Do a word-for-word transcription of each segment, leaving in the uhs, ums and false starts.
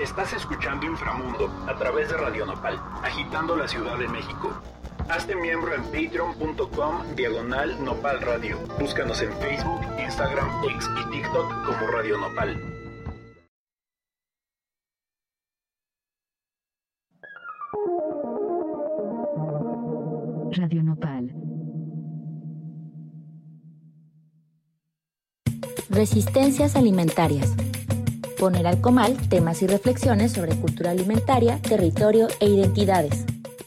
Estás escuchando Inframundo a través de Radio Nopal, agitando la Ciudad de México. Hazte miembro en patreon.com diagonal Nopal Radio. Búscanos en Facebook, Instagram, X y TikTok como Radio Nopal. Radio Nopal. Resistencias alimentarias. Poner al comal temas y reflexiones sobre cultura alimentaria, territorio e identidades.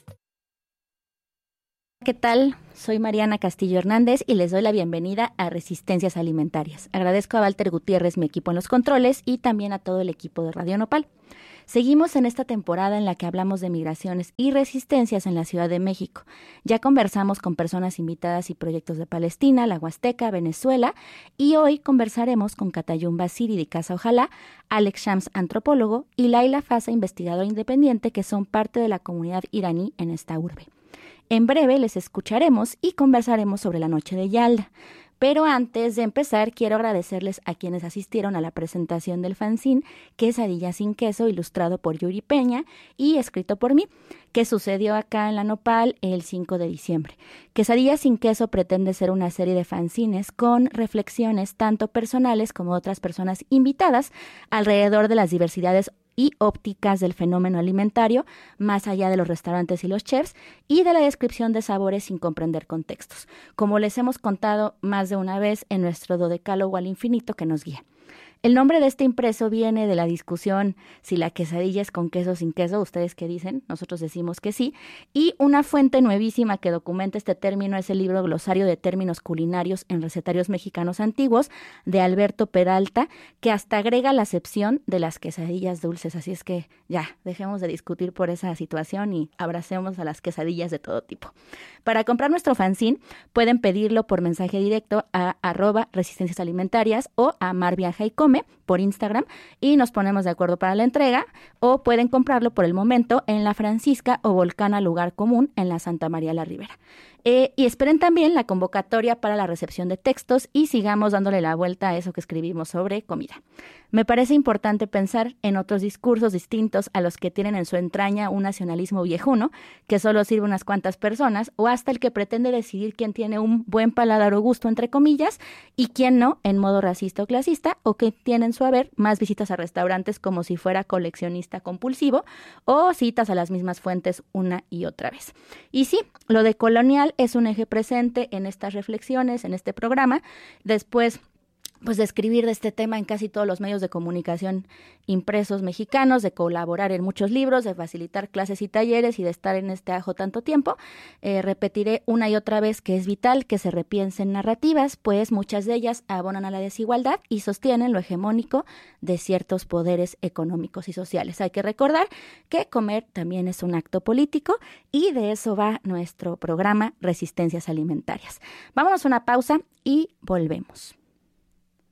¿Qué tal? Soy Mariana Castillo Hernández y les doy la bienvenida a Resistencias Alimentarias. Agradezco a Walter Gutiérrez, mi equipo en los controles, y también a todo el equipo de Radio Nopal. Seguimos en esta temporada en la que hablamos de migraciones y resistencias en la Ciudad de México. Ya conversamos con personas invitadas y proyectos de Palestina, la Huasteca, Venezuela, y hoy conversaremos con Katayum Basiri de Casa Ojalá, Alex Shams, antropólogo, y Laila Fasa, investigadora independiente, que son parte de la comunidad iraní en esta urbe. En breve les escucharemos y conversaremos sobre la noche de Yalda. Pero antes de empezar, quiero agradecerles a quienes asistieron a la presentación del fanzine Quesadilla sin queso, ilustrado por Yuri Peña y escrito por mí, que sucedió acá en la Nopal el cinco de diciembre. Quesadilla sin queso pretende ser una serie de fanzines con reflexiones tanto personales como de otras personas invitadas alrededor de las diversidades y ópticas del fenómeno alimentario, más allá de los restaurantes y los chefs, y de la descripción de sabores sin comprender contextos, como les hemos contado más de una vez en nuestro dodecálogo al infinito que nos guía. El nombre de este impreso viene de la discusión si la quesadilla es con queso o sin queso. ¿Ustedes qué dicen? Nosotros decimos que sí. Y una fuente nuevísima que documenta este término es el libro Glosario de Términos Culinarios en Recetarios Mexicanos Antiguos de Alberto Peralta, que hasta agrega la acepción de las quesadillas dulces. Así es que ya, dejemos de discutir por esa situación y abracemos a las quesadillas de todo tipo. Para comprar nuestro fanzine pueden pedirlo por mensaje directo a arroba resistencias alimentarias o a Mar Viaja y Come por Instagram y nos ponemos de acuerdo para la entrega, o pueden comprarlo por el momento en La Francisca o Volcana Lugar Común en la Santa María la Ribera. Eh, y esperen también la convocatoria para la recepción de textos y sigamos dándole la vuelta a eso que escribimos sobre comida. Me parece importante pensar en otros discursos distintos a los que tienen en su entraña un nacionalismo viejuno que solo sirve a unas cuantas personas, o hasta el que pretende decidir quién tiene un buen paladar o gusto, entre comillas, y quién no, en modo racista o clasista, o que tiene en su haber más visitas a restaurantes como si fuera coleccionista compulsivo, o citas a las mismas fuentes una y otra vez. Y sí, lo de colonial es un eje presente en estas reflexiones, en este programa. Después, pues, de escribir de este tema en casi todos los medios de comunicación impresos mexicanos, de colaborar en muchos libros, de facilitar clases y talleres y de estar en este ajo tanto tiempo, eh, repetiré una y otra vez que es vital que se repiensen narrativas, pues muchas de ellas abonan a la desigualdad y sostienen lo hegemónico de ciertos poderes económicos y sociales. Hay que recordar que comer también es un acto político y de eso va nuestro programa Resistencias Alimentarias. Vámonos a una pausa y volvemos.